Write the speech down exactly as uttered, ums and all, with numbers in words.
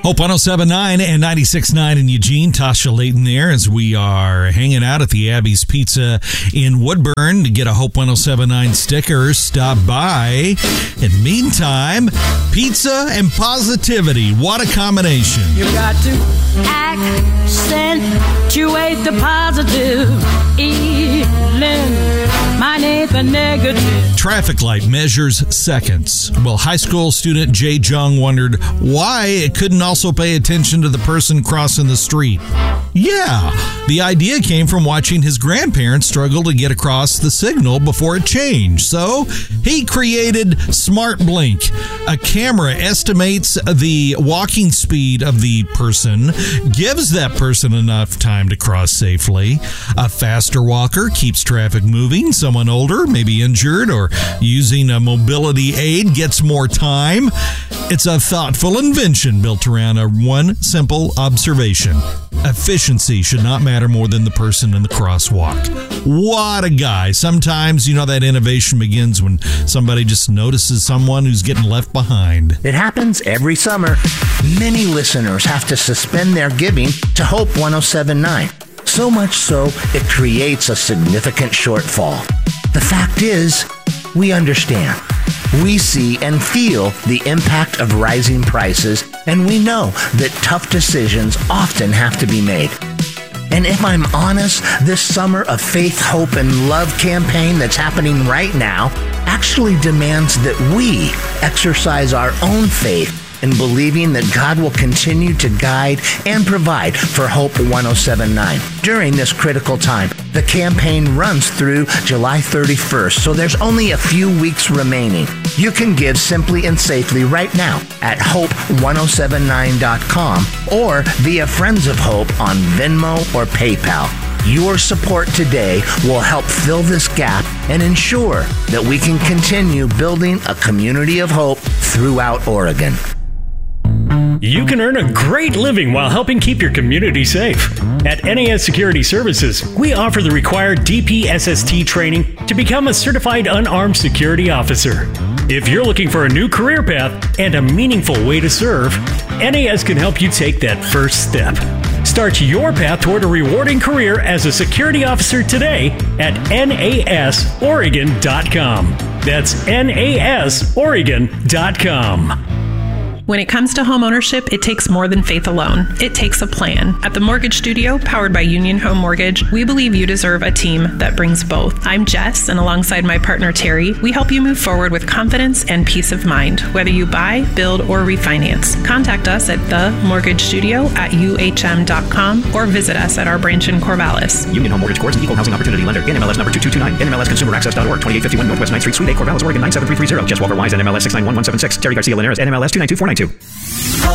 Hope one oh seven point nine and ninety-six point nine in Eugene. Tasha Layton there as we are hanging out at the Abby's Pizza in Woodburn. To get a Hope one oh seven point nine sticker, stop by. In the meantime, pizza and positivity. What a combination. You got to accentuate the positive. Eliminate the negative. Traffic light measures seconds. Well, high school student Jay Jung wondered why it couldn't also pay attention to the person crossing the street. Yeah, the idea came from watching his grandparents struggle to get across the signal before it changed. So he created Smart Blink. A camera estimates the walking speed of the person, gives that person enough time to cross safely. A faster walker keeps traffic moving. Someone older, maybe injured or using a mobility aid, gets more time. It's a thoughtful invention built around a one simple observation. Efficiency should not matter more than the person in the crosswalk. What a guy. Sometimes, you know, that innovation begins when somebody just notices someone who's getting left behind. It happens every summer. Many listeners have to suspend their giving to Hope one oh seven point nine. So much so, it creates a significant shortfall. The fact is, we understand. We see and feel the impact of rising prices, and we know that tough decisions often have to be made. And if I'm honest, this summer of faith, hope, and love campaign that's happening right now actually demands that we exercise our own faith in believing that God will continue to guide and provide for Hope one oh seven point nine during this critical time. The campaign runs through July thirty-first, so there's only a few weeks remaining. You can give simply and safely right now at hope one oh seven nine dot com or via Friends of Hope on Venmo or PayPal. Your support today will help fill this gap and ensure that we can continue building a community of hope throughout Oregon. You can earn a great living while helping keep your community safe. At N A S Security Services, we offer the required D P S S T training to become a certified unarmed security officer. If you're looking for a new career path and a meaningful way to serve, N A S can help you take that first step. Start your path toward a rewarding career as a security officer today at N A S Oregon dot com. That's N A S Oregon dot com. When it comes to homeownership, it takes more than faith alone. It takes a plan. At the Mortgage Studio, powered by Union Home Mortgage, we believe you deserve a team that brings both. I'm Jess, and alongside my partner Terry, we help you move forward with confidence and peace of mind, whether you buy, build, or refinance. Contact us at the mortgage studio at U H M dot com or visit us at our branch in Corvallis. Union Home Mortgage Corp. Equal Housing Opportunity Lender. N M L S number two two two nine. N M L S Consumer Access dot org. twenty-eight fifty-one Northwest ninth Street, Suite eight, Corvallis, Oregon nine seven three three zero. Jess Walker Wise, N M L S six nine one one seven six. Terry Garcia Linares, N M L S two nine two four nine two.